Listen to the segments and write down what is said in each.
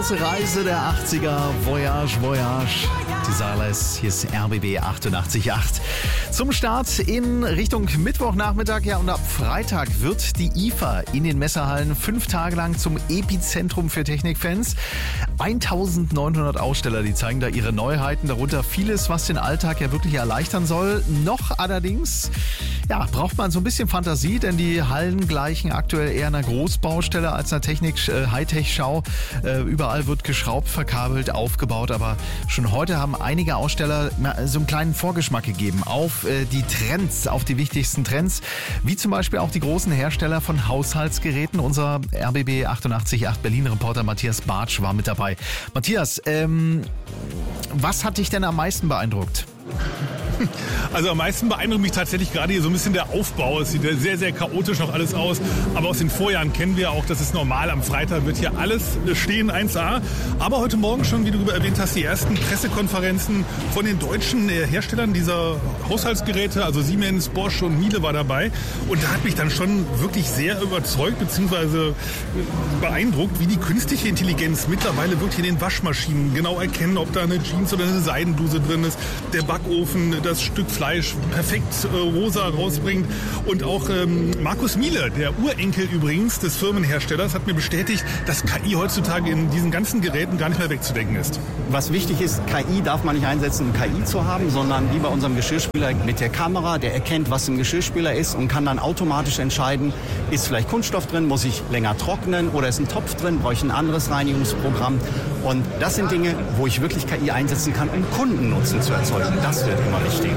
große Reise der 80er. Voyage, Voyage. Desireless, hier ist RBB 88.8. Zum Start in Richtung Mittwochnachmittag, ja, und ab Freitag wird die IFA in den Messehallen 5 Tage lang zum Epizentrum für Technikfans. 1900 Aussteller, die zeigen da ihre Neuheiten, darunter vieles, was den Alltag ja wirklich erleichtern soll. Noch allerdings, ja, braucht man so ein bisschen Fantasie, denn die Hallen gleichen aktuell eher einer Großbaustelle als einer Hightech-Schau. Überall wird geschraubt, verkabelt, aufgebaut, aber schon heute haben einige Aussteller so einen kleinen Vorgeschmack gegeben auf die Trends, auf die wichtigsten Trends, wie zum Beispiel auch die großen Hersteller von Haushaltsgeräten. Unser RBB 88.8 Berlin-Reporter Matthias Bartsch war mit dabei. Matthias, was hat dich denn am meisten beeindruckt? Also am meisten beeindruckt mich tatsächlich gerade hier so ein bisschen der Aufbau. Es sieht sehr, sehr chaotisch noch alles aus. Aber aus den Vorjahren kennen wir auch, das ist normal. Am Freitag wird hier alles stehen, 1A. Aber heute Morgen schon, wie du erwähnt hast, die ersten Pressekonferenzen von den deutschen Herstellern dieser Haushaltsgeräte. Also Siemens, Bosch und Miele war dabei. Und da hat mich dann schon wirklich sehr überzeugt bzw. beeindruckt, wie die künstliche Intelligenz mittlerweile wirklich in den Waschmaschinen genau erkennen, ob da eine Jeans oder eine Seidenbluse drin ist. Der Backofen, das Stück Fleisch perfekt rosa rausbringt. Und auch Markus Miele, der Urenkel übrigens des Firmenherstellers, hat mir bestätigt, dass KI heutzutage in diesen ganzen Geräten gar nicht mehr wegzudenken ist. Was wichtig ist, KI darf man nicht einsetzen, um KI zu haben, sondern wie bei unserem Geschirrspüler mit der Kamera, der erkennt, was im Geschirrspüler ist und kann dann automatisch entscheiden, ist vielleicht Kunststoff drin, muss ich länger trocknen oder ist ein Topf drin, brauche ich ein anderes Reinigungsprogramm. Und das sind Dinge, wo ich wirklich KI einsetzen kann, um Kundennutzen zu erzeugen. Das wird immer wichtiger.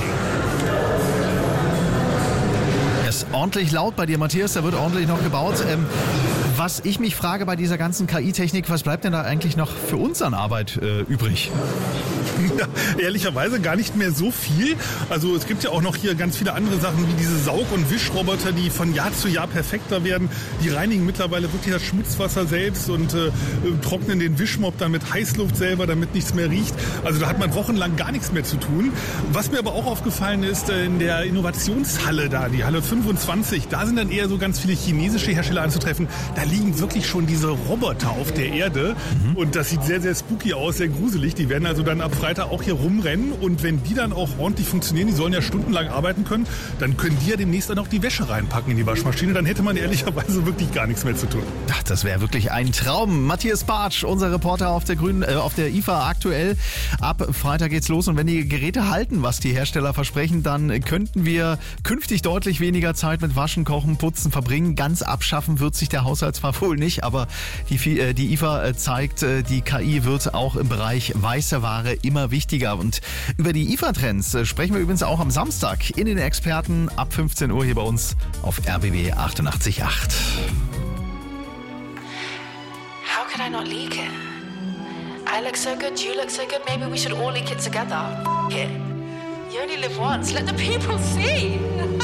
Es ist ordentlich laut bei dir, Matthias, da wird ordentlich noch gebaut. Was ich mich frage bei dieser ganzen KI-Technik, was bleibt denn da eigentlich noch für uns an Arbeit übrig? Ja, ehrlicherweise gar nicht mehr so viel. Also es gibt ja auch noch hier ganz viele andere Sachen wie diese Saug- und Wischroboter, die von Jahr zu Jahr perfekter werden. Die reinigen mittlerweile wirklich das Schmutzwasser selbst und trocknen den Wischmopp dann mit Heißluft selber, damit nichts mehr riecht. Also da hat man wochenlang gar nichts mehr zu tun. Was mir aber auch aufgefallen ist, in der Innovationshalle da, die Halle 25, da sind dann eher so ganz viele chinesische Hersteller anzutreffen. Da liegen wirklich schon diese Roboter auf der Erde und das sieht sehr, sehr spooky aus, sehr gruselig. Die werden also dann ab Freitag auch hier rumrennen und wenn die dann auch ordentlich funktionieren, die sollen ja stundenlang arbeiten können, dann können die ja demnächst dann auch die Wäsche reinpacken in die Waschmaschine, dann hätte man ehrlicherweise wirklich gar nichts mehr zu tun. Ach, das wäre wirklich ein Traum. Matthias Bartsch, unser Reporter auf der IFA aktuell. Ab Freitag geht's los und wenn die Geräte halten, was die Hersteller versprechen, dann könnten wir künftig deutlich weniger Zeit mit Waschen, Kochen, Putzen verbringen. Ganz abschaffen wird sich der Haushalt zwar wohl nicht, aber die IFA zeigt, die KI wird auch im Bereich weiße Ware immer wichtiger. Und über die IFA-Trends sprechen wir übrigens auch am Samstag in den Experten ab 15 Uhr hier bei uns auf RBB 88.8. How could I not leak it? I look so good, you look so good, maybe we should all leak it together. F*** it. You only live once, let the people see.